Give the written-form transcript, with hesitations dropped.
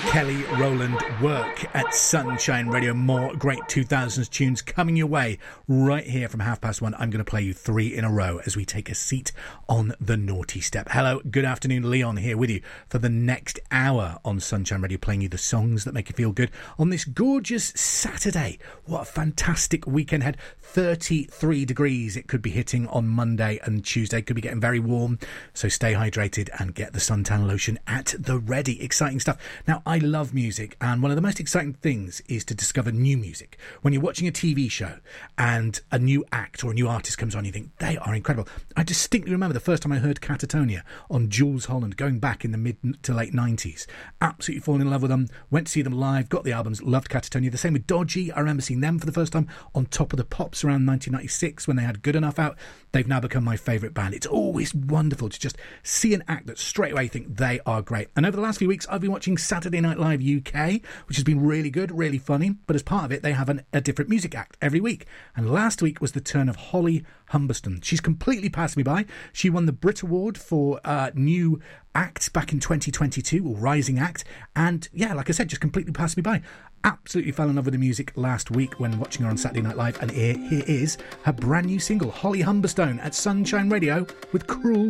Kelly Rowland Work at Sunshine Radio. More great 2000s tunes coming your way right here from 1:30. I'm going to play you 3 in a row as we take a seat on the naughty step. Hello, good afternoon. Leon here with you for the next hour on Sunshine Radio, playing you the songs that make you feel good on this gorgeous Saturday. What a fantastic weekend ahead. 33 degrees it could be hitting on Monday and Tuesday. Could be getting very warm, so stay hydrated and get the suntan lotion at the ready. Exciting stuff. Now, I love music, and one of the most exciting things is to discover new music. When you're watching a TV show and a new act or a new artist comes on, you think they are incredible. I distinctly remember the first time I heard Catatonia on Jules Holland, going back in the mid to late 90s. Absolutely fallen in love with them, went to see them live, got the albums, loved Catatonia. The same with Dodgy. I remember seeing them for the first time on Top of the Pops around 1996 when they had Good Enough out. They've now become my favourite band. It's always wonderful to just see an act that straight away you think they are great. And over the last few weeks, I've been watching Saturday Night Live UK, which has been really good, really funny. But as part of it, they have a different music act every week. And last week was the turn of Holly Humberstone. She's completely passed me by. She won the Brit Award for New Act back in 2022, or Rising Act. And yeah, like I said, just completely passed me by. Absolutely fell in love with the music last week when watching her on Saturday Night Live. And here is her brand new single, Holly Humberstone at Sunshine Radio with Cruel